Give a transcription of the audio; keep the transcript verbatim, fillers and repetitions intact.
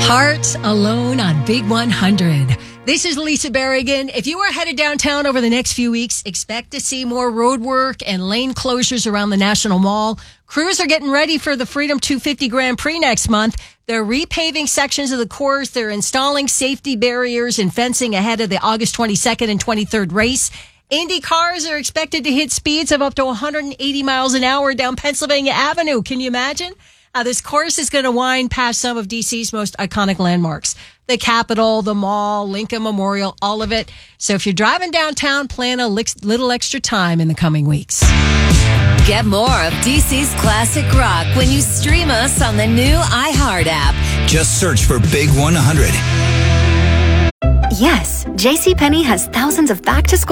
Heart Alone on Big one hundred. This is Lisa Berrigan. If you are headed downtown over the next few weeks, expect to see more road work and lane closures around the National Mall. Crews are getting ready for the Freedom two fifty Grand Prix next month. They're repaving sections of the course. They're installing safety barriers and fencing ahead of the August twenty-second and twenty-third race. Indy cars are expected to hit speeds of up to one hundred eighty miles an hour down Pennsylvania Avenue. Can you imagine? Uh, this course is going to wind past some of D C's most iconic landmarks. The Capitol, the Mall, Lincoln Memorial, all of it. So if you're driving downtown, plan a little extra time in the coming weeks. Get more of D C's classic rock when you stream us on the new iHeart app. Just search for Big one hundred. Yes, JCPenney has thousands of back-to-school